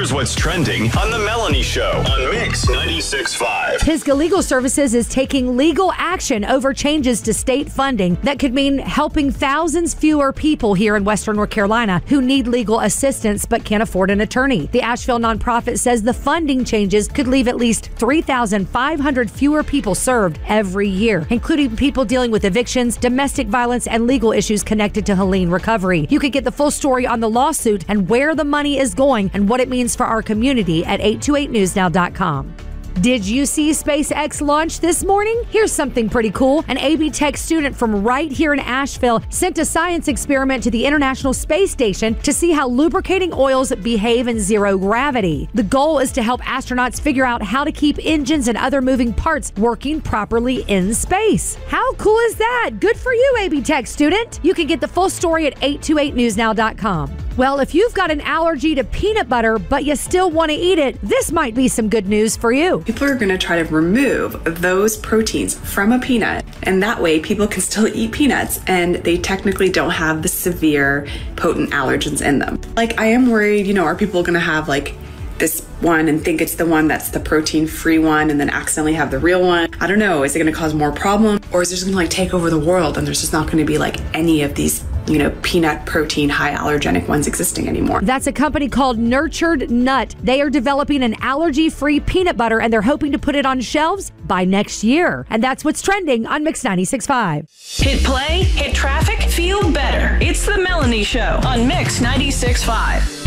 Here's what's trending on The Melanie Show on Mix 96.5. Pisgah Legal Services is taking legal action over changes to state funding that could mean helping thousands fewer people here in Western North Carolina who need legal assistance but can't afford an attorney. The Asheville nonprofit says the funding changes could leave at least 3,500 fewer people served every year, including people dealing with evictions, domestic violence, and legal issues connected to Helene recovery. You could get the full story on the lawsuit and where the money is going and what it means for our community at 828newsnow.com. Did you see SpaceX launch this morning? Here's something pretty cool. An AB Tech student from right here in Asheville sent a science experiment to the International Space Station to see how lubricating oils behave in zero gravity. The goal is to help astronauts figure out how to keep engines and other moving parts working properly in space. How cool is that? Good for you, AB Tech student. You can get the full story at 828newsnow.com. Well, if you've got an allergy to peanut butter, but you still want to eat it, this might be some good news for you. People are going to try to remove those proteins from a peanut, and that way people can still eat peanuts, and they technically don't have the severe, potent allergens in them. Like, I am worried, are people going to have like this one and think it's the one that's the protein-free one and then accidentally have the real one? I don't know. Is it going to cause more problems, or is it just going to take over the world and there's just not going to be like any of these peanut protein high allergenic ones existing anymore? That's a company called Nurtured Nut. They are developing an allergy-free peanut butter, and they're hoping to put it on shelves by next year. And that's what's trending on Mix 96.5. Hit play, hit traffic, feel better. It's The Melanie Show on Mix 96.5.